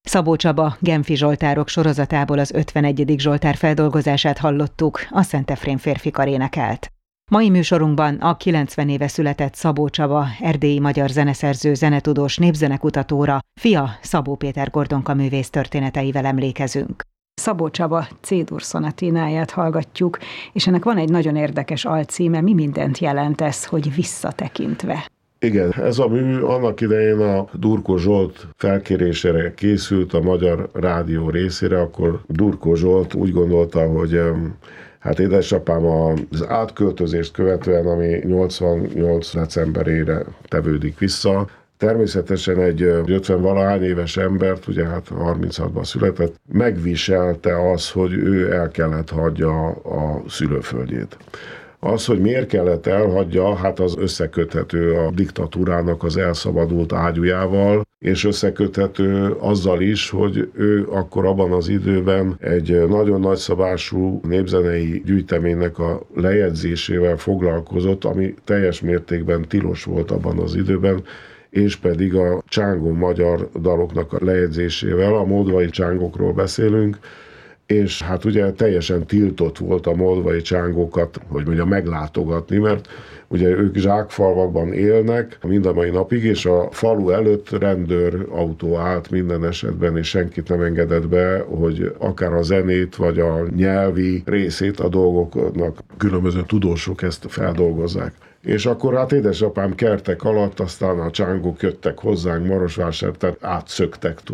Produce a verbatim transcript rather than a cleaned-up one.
Szabó Csaba Genfi Zsoltárok sorozatából az ötvenegyedik Zsoltár feldolgozását hallottuk, a Szent Efrém férfikar énekelt. Mai műsorunkban a kilencven éve született Szabó Csaba, erdélyi magyar zeneszerző, zenetudós, népzenekutatóra, fia Szabó Péter Gordonka művész történeteivel emlékezünk. Szabó Csaba C-dur szonatináját hallgatjuk, és ennek van egy nagyon érdekes alcíme, mi mindent jelent ez, hogy visszatekintve. Igen, ez a mű annak idején a Durkó Zsolt felkérésére készült a Magyar Rádió részére, akkor Durkó Zsolt úgy gondolta, hogy hát édesapám az átköltözést követően, ami nyolcvannyolc decemberére tevődik vissza, természetesen egy ötven-valahány éves embert, ugye hát harminchatban született, megviselte az, hogy ő el kellett hagyja a szülőföldjét. Az, hogy miért kellett elhagyja, hát az összeköthető a diktatúrának az elszabadult ágyújával, és összeköthető azzal is, hogy ő akkor abban az időben egy nagyon nagyszabású népzenei gyűjteménynek a lejegyzésével foglalkozott, ami teljes mértékben tilos volt abban az időben, és pedig a csángó magyar daloknak a lejegyzésével, a moldvai csángokról beszélünk, és hát ugye teljesen tiltott volt a moldvai csángókat, hogy mondjam, meglátogatni, mert ugye ők zsákfalvakban élnek mind a mai napig, és a falu előtt rendőrautó állt minden esetben, és senkit nem engedett be, hogy akár a zenét, vagy a nyelvi részét a dolgoknak különböző tudósok ezt feldolgozzák. És akkor hát édesapám kertek alatt, aztán a csángók jöttek hozzánk Marosvásárhelyre, tehát átszöktek